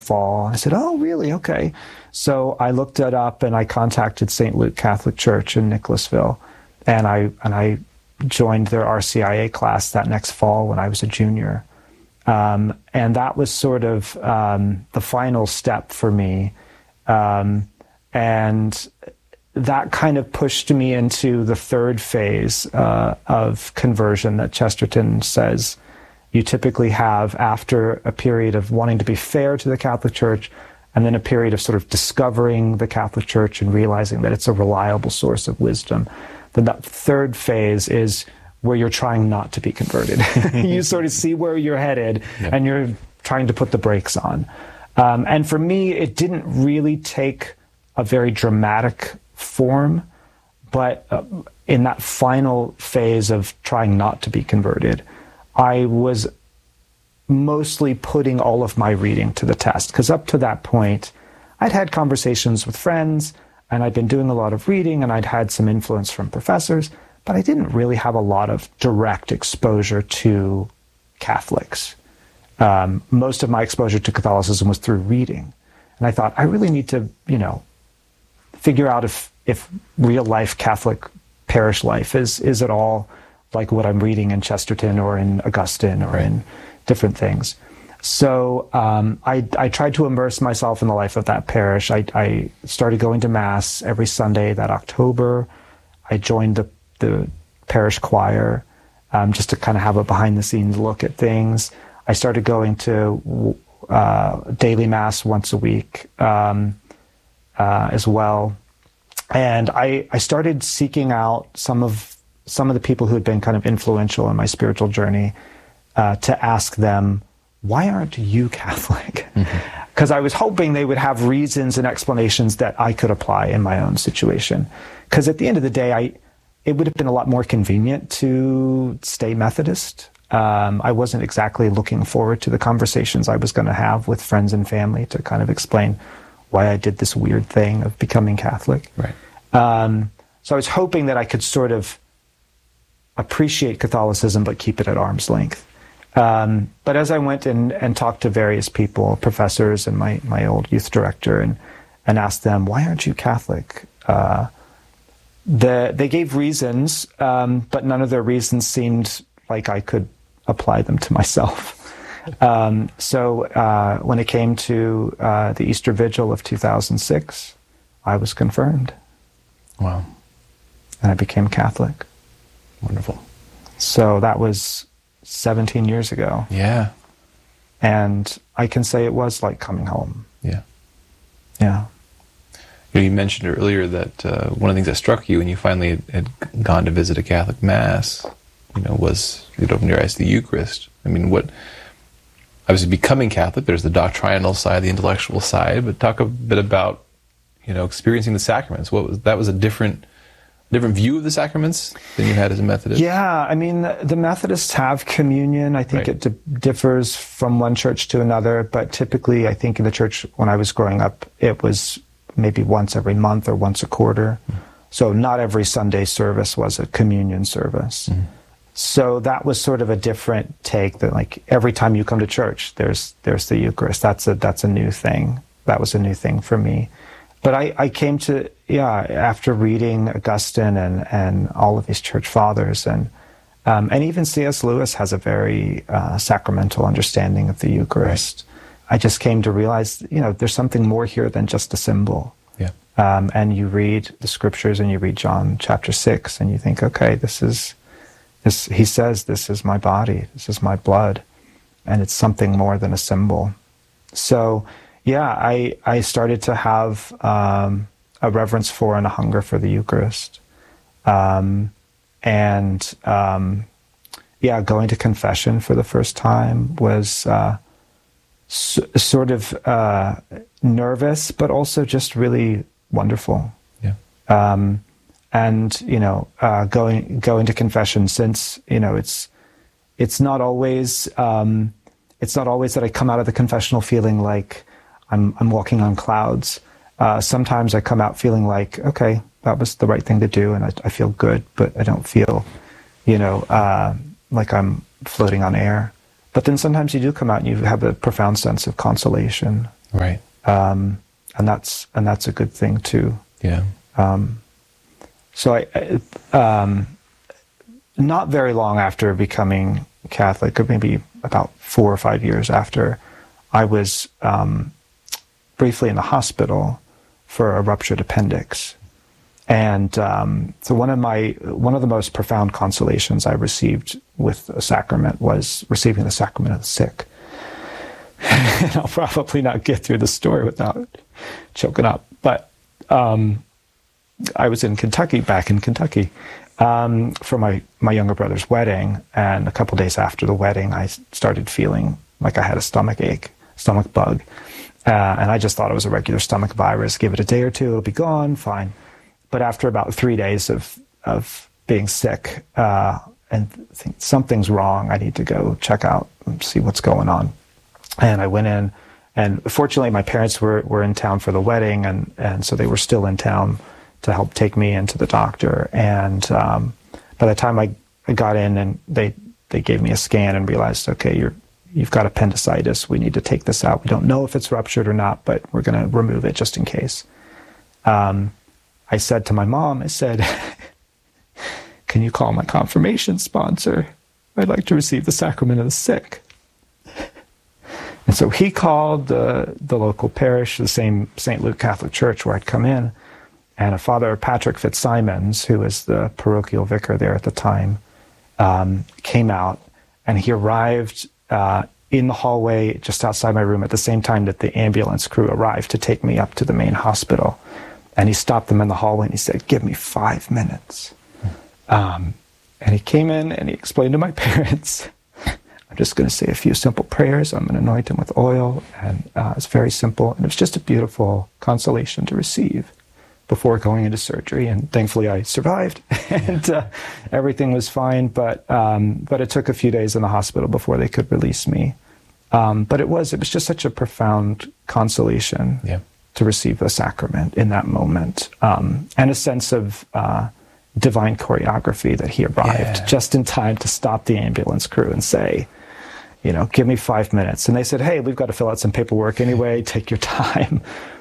fall. I said, oh, really? Okay. So I looked it up and I contacted St. Luke Catholic Church in Nicholasville, and I joined their RCIA class that next fall when I was a junior. And that was sort of the final step for me. And that kind of pushed me into the third phase of conversion that Chesterton says you typically have after a period of wanting to be fair to the Catholic Church, and then a period of sort of discovering the Catholic Church and realizing that it's a reliable source of wisdom. Then that third phase is where you're trying not to be converted. You sort of see where you're headed, and you're trying to put the brakes on. And for me, it didn't really take a very dramatic form, but in that final phase of trying not to be converted, I was mostly putting all of my reading to the test, because up to that point, I'd had conversations with friends, and I'd been doing a lot of reading, and I'd had some influence from professors, but I didn't really have a lot of direct exposure to Catholics. Most of my exposure to Catholicism was through reading. And I thought, I really need to, figure out if real life Catholic parish life is at all like what I'm reading in Chesterton or in Augustine or in different things. So I tried to immerse myself in the life of that parish. I started going to Mass every Sunday that October. I joined the parish choir just to kind of have a behind-the-scenes look at things. I started going to daily Mass once a week as well. And I started seeking out some of the people who had been kind of influential in my spiritual journey to ask them, why aren't you Catholic? Because I was hoping they would have reasons and explanations that I could apply in my own situation. Because at the end of the day, it would have been a lot more convenient to stay Methodist. I wasn't exactly looking forward to the conversations I was going to have with friends and family to kind of explain why I did this weird thing of becoming Catholic. Right. So I was hoping that I could sort of appreciate Catholicism but keep it at arm's length. But as I went and talked to various people, professors and my old youth director, and asked them, why aren't you Catholic? They gave reasons, but none of their reasons seemed like I could apply them to myself. So when it came to the Easter Vigil of 2006, I was confirmed. Wow. And I became Catholic. Wonderful. So that was 17 years ago. Yeah. And I can say it was like coming home. Yeah. Yeah. You mentioned earlier that one of the things that struck you when you finally had gone to visit a Catholic Mass, was it opened your eyes to the Eucharist. I mean, obviously becoming Catholic, there's the doctrinal side, the intellectual side, but talk a bit about, experiencing the sacraments. That was a different view of the sacraments than you had as a Methodist? Yeah, I mean, the Methodists have communion. I think it differs from one church to another, but typically I think in the church when I was growing up, it was maybe once every month or once a quarter. So not every Sunday service was a communion service. So that was sort of a different take, that like every time you come to church, there's the Eucharist. That's a new thing. That was a new thing for me. But I came to, after reading Augustine and all of these church fathers, and even C.S. Lewis has a very sacramental understanding of the Eucharist. I just came to realize, there's something more here than just a symbol. Yeah. And you read the scriptures and you read John chapter 6 and you think, okay, he says, this is my body, this is my blood, and it's something more than a symbol. So, I started to have a reverence for and a hunger for the Eucharist. Going to confession for the first time was sort of nervous, but also just really wonderful. Yeah. Going to confession, since it's not always that I come out of the confessional feeling like I'm walking on clouds. Sometimes I come out feeling like, okay, that was the right thing to do, and I feel good, but I don't feel, like I'm floating on air. But then sometimes you do come out and you have a profound sense of consolation Right. And that's a good thing too. Yeah. So not very long after becoming Catholic, or maybe about 4 or 5 years after, I was briefly in the hospital for a ruptured appendix. And so one of the most profound consolations I received with a sacrament was receiving the sacrament of the sick. And I'll probably not get through the story without choking up. But I was in Kentucky, back in Kentucky, for my younger brother's wedding. And a couple days after the wedding, I started feeling like I had a stomach ache, stomach bug. And I just thought it was a regular stomach virus. Give it a day or two, it'll be gone, fine. But after about 3 days of being sick, and think something's wrong, I need to go check out and see what's going on. And I went in, and fortunately my parents were in town for the wedding, and so they were still in town to help take me into the doctor. And by the time I got in, and they gave me a scan and realized, okay, you've got appendicitis. We need to take this out. We don't know if it's ruptured or not, but we're going to remove it just in case. I said to my mom, I said, can you call my confirmation sponsor? I'd like to receive the sacrament of the sick. And so he called the local parish, the same St. Luke Catholic Church where I'd come in, and a Father Patrick Fitzsimons, who was the parochial vicar there at the time, came out, and he arrived in the hallway just outside my room at the same time that the ambulance crew arrived to take me up to the main hospital. And he stopped them in the hallway and he said, give me 5 minutes. And he came in and he explained to my parents, I'm just going to say a few simple prayers. I'm going to anoint him with oil. And it's very simple. And it was just a beautiful consolation to receive before going into surgery. And thankfully I survived and everything was fine. But it took a few days in the hospital before they could release me. But it was just such a profound consolation. Yeah. To receive the sacrament in that moment, and a sense of divine choreography that he arrived just in time to stop the ambulance crew and say, give me 5 minutes. And they said, hey, we've got to fill out some paperwork anyway, take your time.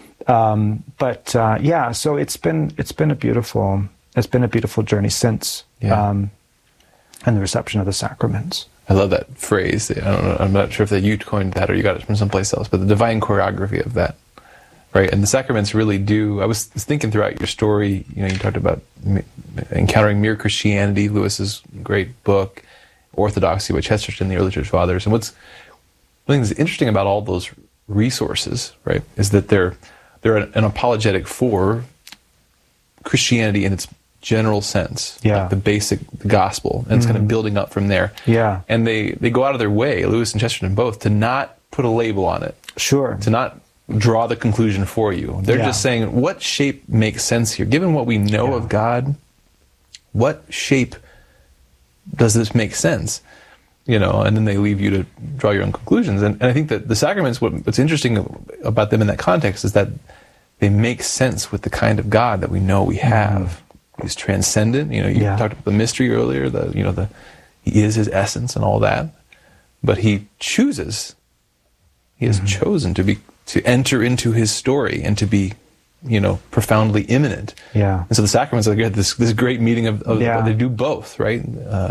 So it's been a beautiful journey since, and the reception of the sacraments. I love that phrase. I don't know, I'm not sure if you coined that or you got it from someplace else, but the divine choreography of that. Right, and the sacraments really do. I was thinking throughout your story, you talked about encountering mere Christianity, Lewis's great book, Orthodoxy by Chesterton, the early church fathers. And what's interesting about all those resources, right, is that they're an apologetic for Christianity in its general sense, like the basic gospel, and it's kind of building up from there. Yeah, and they go out of their way, Lewis and Chesterton both, to not put a label on it. Sure. To not draw the conclusion for you. They're just saying, what shape makes sense here? Given what we know of God, what shape does this make sense? And then they leave you to draw your own conclusions. And I think that the sacraments, what's interesting about them in that context is that they make sense with the kind of God that we know we have. He's transcendent. You talked about the mystery earlier, he is his essence and all that. But he chooses. He has chosen to enter into his story and to be, profoundly immanent. Yeah. And so the sacraments are like this great meeting of they do both, right?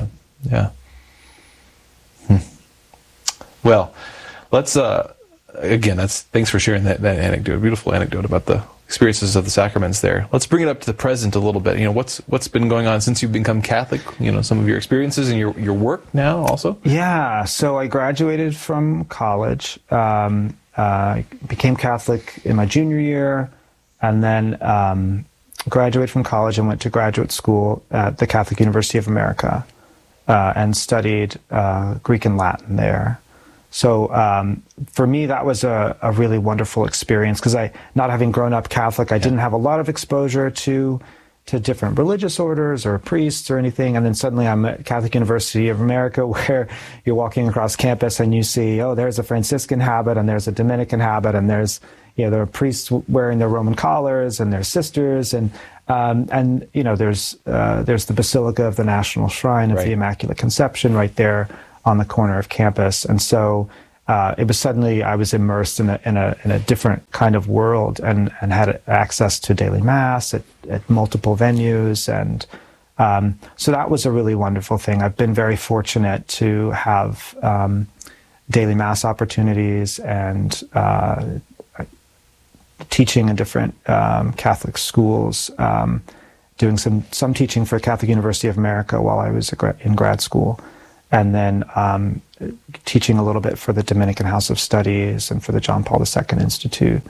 Well, let's again. Thanks for sharing that anecdote, beautiful anecdote about the experiences of the sacraments there. Let's bring it up to the present a little bit. What's been going on since you've become Catholic? Some of your experiences and your work now also. Yeah. So I graduated from college. I became Catholic in my junior year, and then graduated from college and went to graduate school at the Catholic University of America and studied Greek and Latin there. So for me, that was a really wonderful experience because not having grown up Catholic, I didn't have a lot of exposure to different religious orders or priests or anything. And then suddenly I'm at Catholic University of America where you're walking across campus and you see, there's a Franciscan habit and there's a Dominican habit and there's, there are priests wearing their Roman collars and their sisters and there's the Basilica of the National Shrine of the Immaculate Conception right there on the corner of campus. And so it was suddenly I was immersed in a different kind of world, and had access to daily mass at multiple venues, and so that was a really wonderful thing. I've been very fortunate to have daily mass opportunities and teaching in different Catholic schools, doing some teaching for Catholic University of America while I was in grad school, and then teaching a little bit for the Dominican House of Studies and for the John Paul II Institute.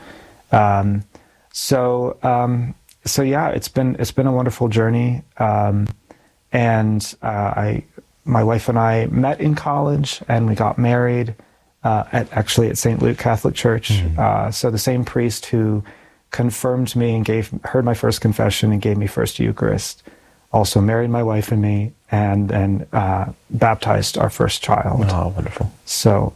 So yeah, it's been a wonderful journey, and my wife and I met in college, and we got married at St. Luke Catholic Church. So the same priest who confirmed me and heard my first confession and gave me first Eucharist also married my wife and me, and then baptized our first child. Oh, wonderful! So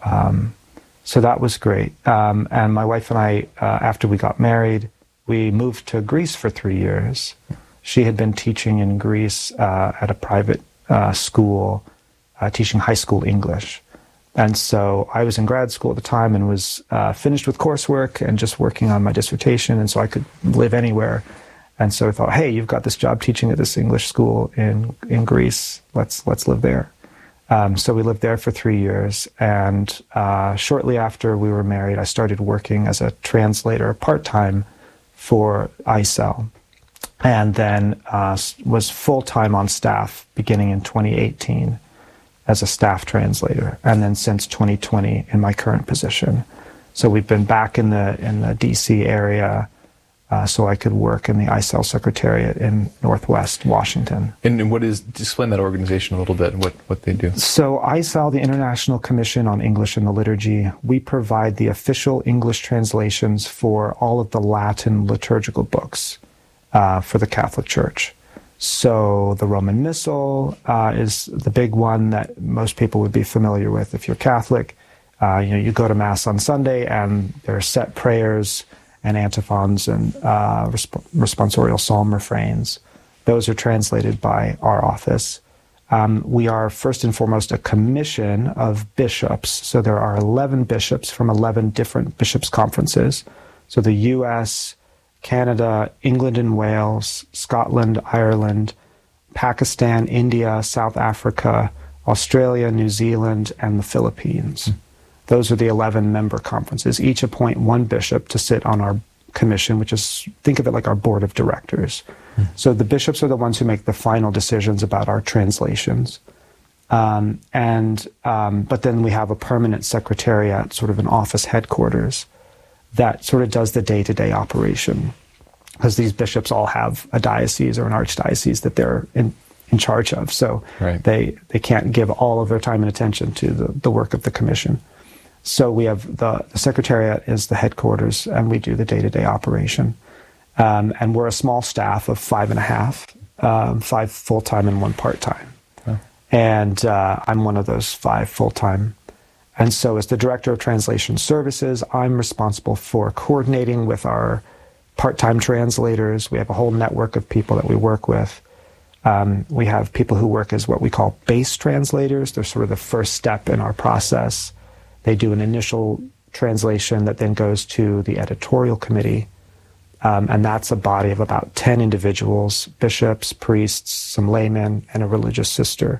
so that was great. And my wife and I, after we got married, we moved to Greece for 3 years. She had been teaching in Greece at a private school, teaching high school English. And so I was in grad school at the time and was finished with coursework and just working on my dissertation, and so I could live anywhere. And so I thought, hey, you've got this job teaching at this English school in Greece. Let's live there. So we lived there for 3 years, and shortly after we were married, I started working as a translator part-time for ICEL, and then was full-time on staff beginning in 2018 as a staff translator, and then since 2020 in my current position. So we've been back in the DC area, so I could work in the ICEL Secretariat in Northwest Washington. And explain that organization a little bit, and what they do. So ICEL, the International Commission on English and the Liturgy, we provide the official English translations for all of the Latin liturgical books for the Catholic Church. So the Roman Missal is the big one that most people would be familiar with if you're Catholic. You go to Mass on Sunday, and there are set prayers and antiphons and responsorial psalm refrains. Those are translated by our office. We are first and foremost a commission of bishops. So there are 11 bishops from 11 different bishops' conferences. So the U.S., Canada, England and Wales, Scotland, Ireland, Pakistan, India, South Africa, Australia, New Zealand, and the Philippines. Those are the 11 member conferences. Each appoint one bishop to sit on our commission, which is, think of it like our board of directors. So the bishops are the ones who make the final decisions about our translations. But then we have a permanent secretariat, sort of an office headquarters, that sort of does the day-to-day operation, because these bishops all have a diocese or an archdiocese that they're in charge of. So right. they can't give all of their time and attention to the work of the commission. So we have the secretariat is the headquarters, and we do the day-to-day operation. And we're a small staff of 5.5, 5 full-time and 1 part-time. Oh. And I'm one of those 5 full-time. And so as the Director of Translation Services, I'm responsible for coordinating with our part-time translators. We have a whole network of people that we work with. We have people who work as what we call base translators. They're sort of the first step in our process. They do an initial translation that then goes to the editorial committee. And that's a body of about 10 individuals, bishops, priests, some laymen, and a religious sister.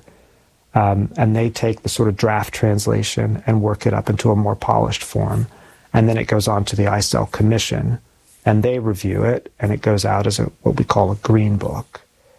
And they take the sort of draft translation and work it up into a more polished form. And then it goes on to the ICEL Commission, and they review it, and it goes out as what we call a green book.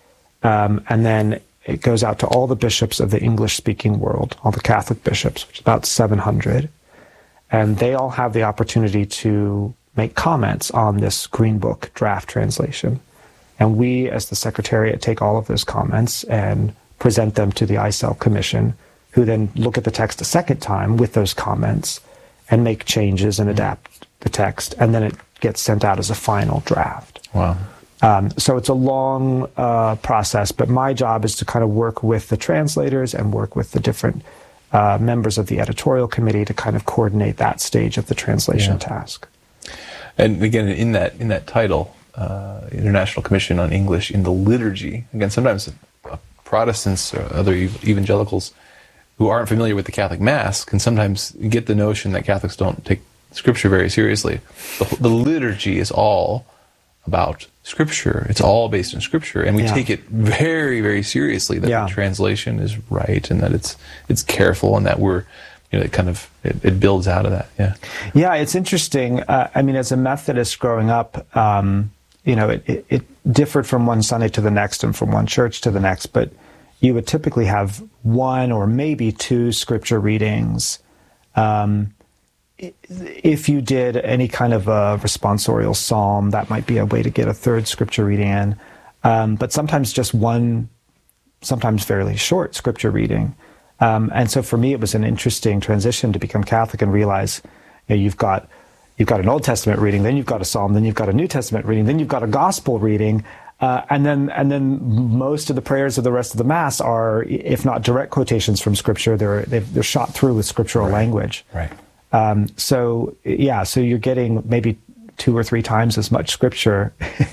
And then it goes out to all the bishops of the English-speaking world, all the Catholic bishops, which is about 700. And they all have the opportunity to make comments on this green book draft translation. And we, as the Secretariat, take all of those comments and present them to the ICEL Commission, who then look at the text a second time with those comments and make changes and adapt the text, and then it gets sent out as a final draft. Wow. So it's a long process, but my job is to kind of work with the translators and work with the different members of the editorial committee to kind of coordinate that stage of the translation task. And again, in that title, International Commission on English in the Liturgy, again, sometimes Protestants or other evangelicals who aren't familiar with the Catholic Mass can sometimes get the notion that Catholics don't take Scripture very seriously. The liturgy is all about Scripture. It's all based on Scripture, and we take it very, very seriously, that the translation is right and that it's careful, and that we're, it builds out of that. Yeah, it's interesting. I mean, as a Methodist growing up, it differed from one Sunday to the next and from one church to the next, but you would typically have one or maybe two Scripture readings. If you did any kind of a responsorial psalm, that might be a way to get a third Scripture reading in. But sometimes just one, sometimes fairly short Scripture reading. And so for me, it was an interesting transition to become Catholic and realize, you've got an Old Testament reading, then you've got a psalm, then you've got a New Testament reading, then you've got a gospel reading, and then most of the prayers of the rest of the Mass are, if not direct quotations from Scripture, they're shot through with scriptural language. Right. So you're getting maybe 2 or 3 times as much Scripture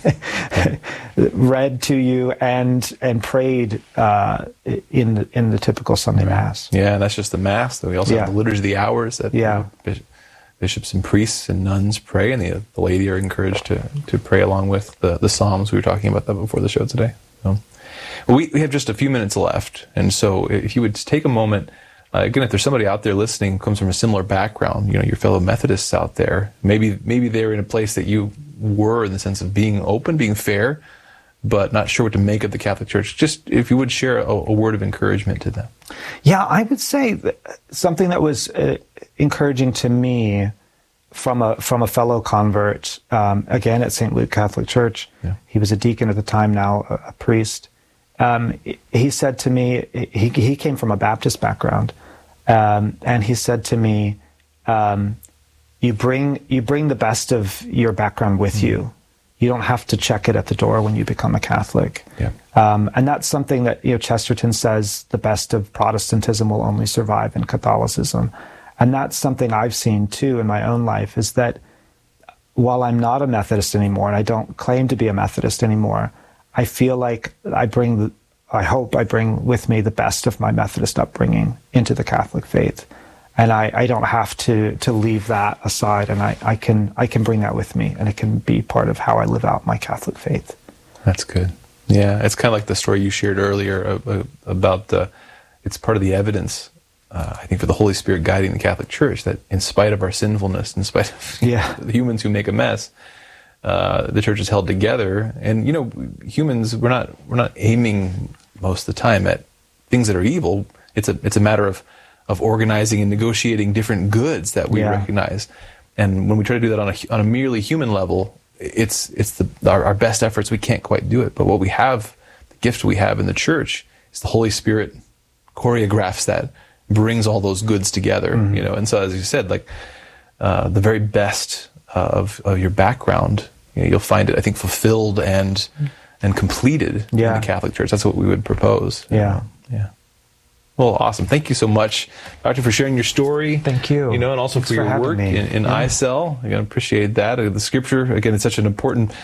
read to you and prayed in the typical Sunday Mass. Yeah, and that's just the Mass. Though we also have the Liturgy of the Hours that bishops and priests and nuns pray, and the laity are encouraged to pray along with the Psalms. We were talking about that before the show today. So, we have just a few minutes left, and so if you would take a moment. Again, if there's somebody out there listening who comes from a similar background, your fellow Methodists out there, maybe they're in a place that you were, in the sense of being open, being fair, but not sure what to make of the Catholic Church. Just if you would share a word of encouragement to them. Yeah, I would say that something that was encouraging to me from a fellow convert, again at St. Luke Catholic Church. Yeah. He was a deacon at the time, now a priest. He said to me, he came from a Baptist background, and he said to me, you bring the best of your background with you. You don't have to check it at the door when you become a Catholic. Yeah. And that's something that Chesterton says, the best of Protestantism will only survive in Catholicism. And that's something I've seen too in my own life, is that while I'm not a Methodist anymore, and I don't claim to be a Methodist anymore, I feel like I hope I bring with me the best of my Methodist upbringing into the Catholic faith. And I don't have to leave that aside, and I can bring that with me, and it can be part of how I live out my Catholic faith. That's good. Yeah, it's kind of like the story you shared earlier about it's part of the evidence, I think, for the Holy Spirit guiding the Catholic Church, that in spite of our sinfulness, in spite of the humans who make a mess, the Church is held together. And humans, we're not aiming most of the time at things that are evil. It's a matter of organizing and negotiating different goods that we recognize. And when we try to do that on a merely human level, it's our best efforts. We can't quite do it. But what we have, the gift we have in the Church, is the Holy Spirit choreographs that, brings all those goods together. And so, as you said, like the very best of your background, you'll find it, I think, fulfilled and completed in the Catholic Church. That's what we would propose. Yeah. Well, awesome. Thank you so much, Doctor, for sharing your story. Thank you. And also Thanks for your work in ICEL. Again, appreciate that. The Scripture, again, it's such an important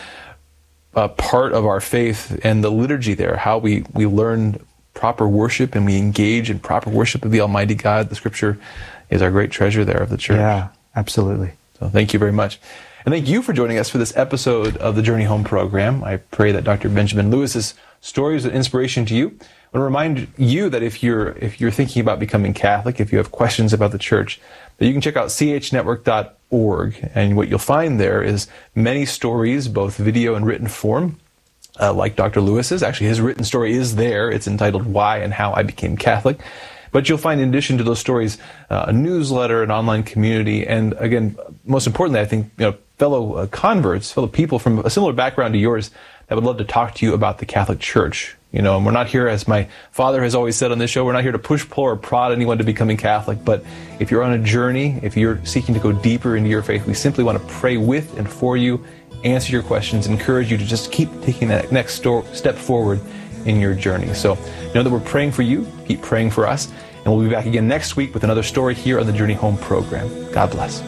part of our faith, and the liturgy there, how we learn proper worship and we engage in proper worship of the Almighty God. The Scripture is our great treasure there of the Church. Yeah, absolutely. So thank you very much. And thank you for joining us for this episode of the Journey Home program. I pray that Dr. Benjamin Lewis's story is an inspiration to you. I want to remind you that if you're thinking about becoming Catholic, if you have questions about the Church, that you can check out chnetwork.org. And what you'll find there is many stories, both video and written form, like Dr. Lewis's. Actually, his written story is there. It's entitled Why and How I Became Catholic. But you'll find, in addition to those stories, a newsletter, an online community, and again, most importantly, I think, fellow converts, fellow people from a similar background to yours that would love to talk to you about the Catholic Church. And we're not here, as my father has always said on this show, we're not here to push, pull, or prod anyone to becoming Catholic. But if you're on a journey, if you're seeking to go deeper into your faith, we simply want to pray with and for you, answer your questions, encourage you to just keep taking that next step forward in your journey. So know that we're praying for you, keep praying for us, and we'll be back again next week with another story here on the Journey Home program. God bless.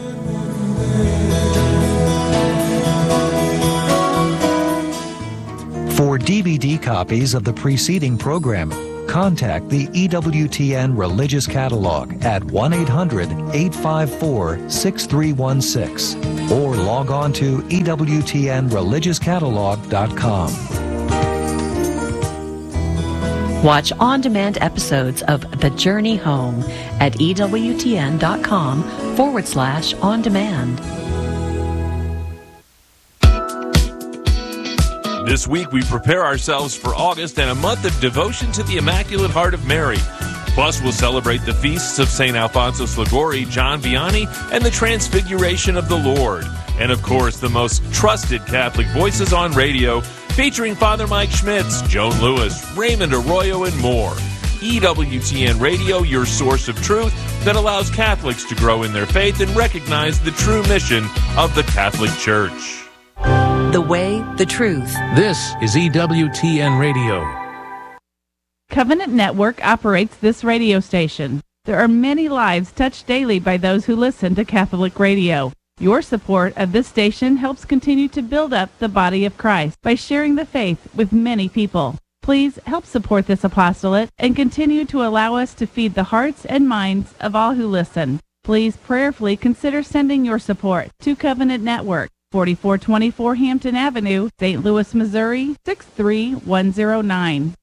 For DVD copies of the preceding program, contact the EWTN Religious Catalog at 1-800-854-6316 or log on to EWTNReligiousCatalog.com. Watch on-demand episodes of The Journey Home at EWTN.com/on-demand. This week, we prepare ourselves for August and a month of devotion to the Immaculate Heart of Mary. Plus, we'll celebrate the feasts of St. Alphonsus Liguori, John Vianney, and the Transfiguration of the Lord. And, of course, the most trusted Catholic voices on radio, featuring Father Mike Schmitz, Joan Lewis, Raymond Arroyo, and more. EWTN Radio, your source of truth that allows Catholics to grow in their faith and recognize the true mission of the Catholic Church. The way, the truth. This is EWTN Radio. Covenant Network operates this radio station. There are many lives touched daily by those who listen to Catholic radio. Your support of this station helps continue to build up the body of Christ by sharing the faith with many people. Please help support this apostolate and continue to allow us to feed the hearts and minds of all who listen. Please prayerfully consider sending your support to Covenant Network, 4424 Hampton Avenue, St. Louis, Missouri, 63109.